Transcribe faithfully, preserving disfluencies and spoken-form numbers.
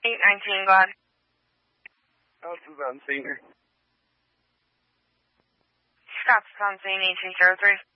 eight nineteen, go ahead. House is on Senior. Scott's on scene, eighteen zero three.